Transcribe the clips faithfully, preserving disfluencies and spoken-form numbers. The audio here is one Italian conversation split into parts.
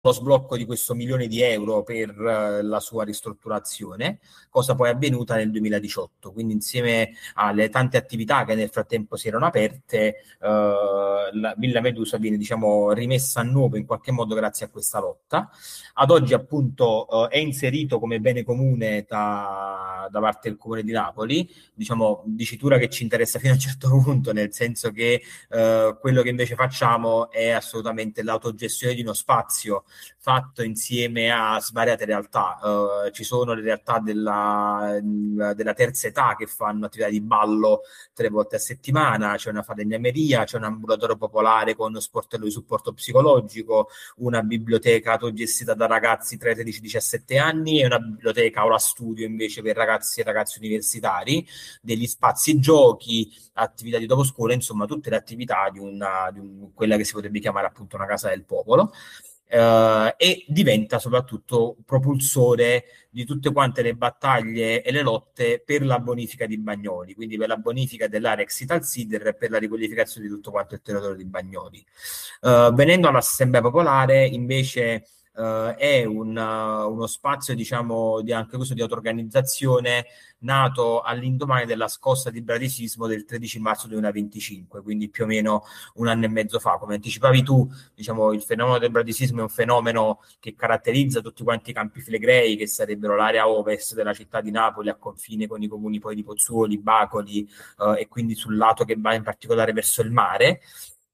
lo sblocco di questo milione di euro per uh, la sua ristrutturazione, cosa poi avvenuta nel duemiladiciotto. Quindi insieme alle tante attività che nel frattempo si erano aperte, uh, la Villa Medusa viene, diciamo, rimessa a nuovo in qualche modo grazie a questa lotta. Ad oggi appunto uh, è inserito come bene comune da, da parte del Comune di Napoli, diciamo dicitura che ci interessa fino a un certo punto, nel senso che uh, quello che invece facciamo è assolutamente l'autogestione di uno spazio fatto insieme a svariate realtà. Uh, ci sono le realtà della, della terza età che fanno attività di ballo tre volte a settimana, c'è una falegnameria, c'è un ambulatorio popolare con sportello di supporto psicologico, una biblioteca autogestita da ragazzi tra i tredici e i diciassette anni e una biblioteca aula studio invece per ragazzi e ragazzi universitari, degli spazi giochi, attività di dopo scuola, insomma tutte le attività di, una, di un, quella che si potrebbe chiamare appunto una casa del popolo. Uh, e diventa soprattutto propulsore di tutte quante le battaglie e le lotte per la bonifica di Bagnoli, quindi per la bonifica dell'area ex Italsider e per la riqualificazione di tutto quanto il territorio di Bagnoli. Uh, venendo all'Assemblea Popolare, invece, uh, è un, uh, uno spazio, diciamo, di anche questo di auto-organizzazione nato all'indomani della scossa di bradisismo del tredici marzo duemilaventicinque, quindi più o meno un anno e mezzo fa. Come anticipavi tu, diciamo, il fenomeno del bradisismo è un fenomeno che caratterizza tutti quanti i Campi Flegrei, che sarebbero l'area ovest della città di Napoli, a confine con i comuni poi di Pozzuoli, Bacoli, eh, e quindi sul lato che va in particolare verso il mare.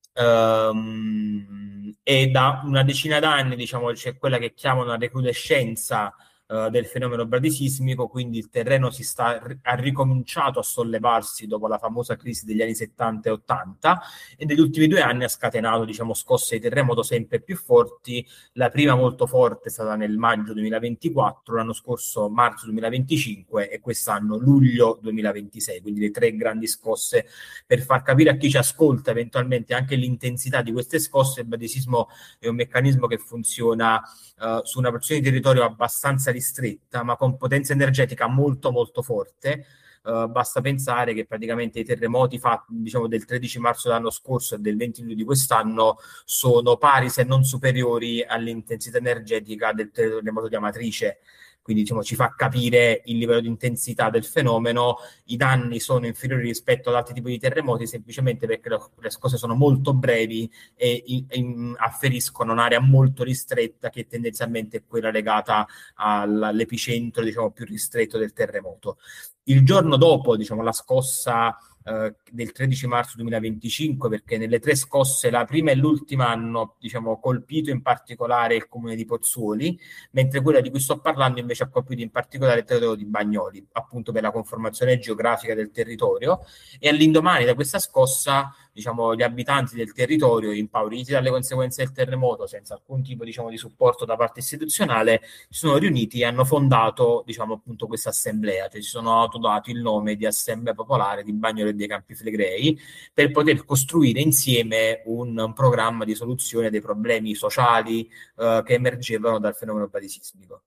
Um, e da una decina d'anni, diciamo, c'è quella che chiamano la recrudescenza Uh, del fenomeno bradisismico, quindi il terreno si sta, ha ricominciato a sollevarsi dopo la famosa crisi degli anni settanta e ottanta e negli ultimi due anni ha scatenato, diciamo, scosse di terremoto sempre più forti. La prima molto forte è stata nel maggio duemilaventiquattro, l'anno scorso marzo duemilaventicinque e quest'anno luglio duemilaventisei, quindi le tre grandi scosse. Per far capire a chi ci ascolta eventualmente anche l'intensità di queste scosse, il bradisismo è un meccanismo che funziona uh, su una porzione di territorio abbastanza ristretta, ma con potenza energetica molto molto forte. Uh, basta pensare che praticamente i terremoti fatti, diciamo, del tredici marzo dell'anno scorso e del venti luglio di quest'anno sono pari se non superiori all'intensità energetica del terremoto di Amatrice. Quindi, diciamo, ci fa capire il livello di intensità del fenomeno. I danni sono inferiori rispetto ad altri tipi di terremoti semplicemente perché le, le cose sono molto brevi e, e, e afferiscono un'area molto ristretta che tendenzialmente è quella legata all'epicentro, diciamo, più ristretto del terremoto. Il giorno dopo, diciamo, la scossa eh, del tredici marzo duemilaventicinque, perché nelle tre scosse, la prima e l'ultima, hanno, diciamo, colpito in particolare il comune di Pozzuoli, mentre quella di cui sto parlando invece ha colpito in particolare il territorio di Bagnoli, appunto per la conformazione geografica del territorio. E all'indomani da questa scossa, diciamo, gli abitanti del territorio, impauriti dalle conseguenze del terremoto, senza alcun tipo, diciamo, di supporto da parte istituzionale, si sono riuniti e hanno fondato, diciamo, appunto questa assemblea, cioè si sono autodato il nome di Assemblea Popolare di Bagnoli e dei Campi Flegrei, per poter costruire insieme un, un programma di soluzione dei problemi sociali eh, che emergevano dal fenomeno bradisismico.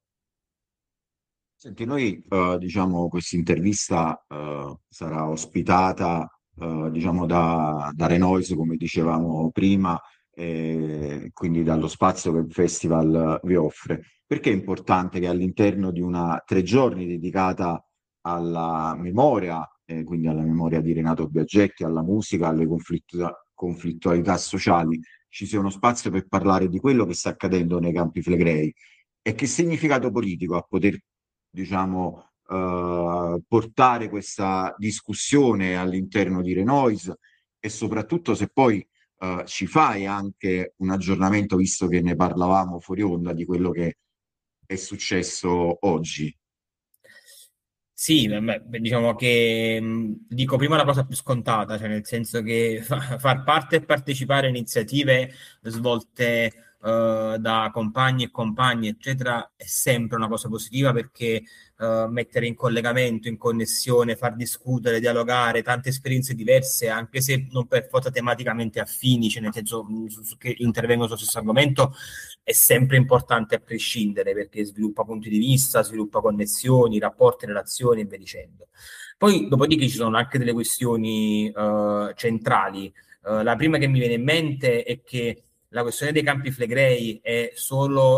Senti, noi eh, diciamo questa intervista eh, sarà ospitata eh, diciamo da, da Renoise, come dicevamo prima, e quindi dallo spazio che il festival vi offre. Perché è importante che all'interno di una tre giorni dedicata alla memoria, eh, quindi alla memoria di Renato Biaggetti, alla musica, alle conflittu- conflittualità sociali, ci sia uno spazio per parlare di quello che sta accadendo nei Campi Flegrei? E che significato politico ha poter, diciamo, eh, portare questa discussione all'interno di Renoise, e soprattutto se poi eh, ci fai anche un aggiornamento, visto che ne parlavamo fuori onda, di quello che è successo oggi. Sì, beh, beh, diciamo che mh, dico prima la cosa più scontata, cioè nel senso che fa- far parte e partecipare a iniziative svolte eh, da compagni e compagni, eccetera, è sempre una cosa positiva perché eh, mettere in collegamento, in connessione, far discutere, dialogare tante esperienze diverse, anche se non per forza tematicamente affini, cioè nel senso mh, su- su- che intervengono sullo stesso argomento, è sempre importante a prescindere perché sviluppa punti di vista, sviluppa connessioni, rapporti, relazioni e via dicendo. Poi, dopodiché, ci sono anche delle questioni eh, centrali. Eh, la prima che mi viene in mente è che la questione dei Campi Flegrei è solo